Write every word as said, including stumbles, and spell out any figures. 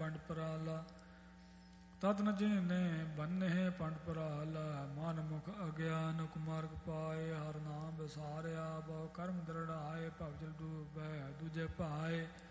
ਪੰਡ ਪਰਾਲਾ। ਤਤ ਨ ਜੀਨੇ ਬੰਨੇ ਪੰਡ ਪਰਾਲਾ। ਮਨ ਮੁਖ ਅਗਿਆਨ ਕੁਮਾਰਗ ਪਾਏ। ਹਰ ਨਾਮ ਵਿਸਾਰਿਆ ਬਹੁ ਕਰਮ ਦ੍ਰਿੜਾਏ। ਭਵ ਜਲ ਡੂਬੈ ਦੂਜੇ ਭਾਏ।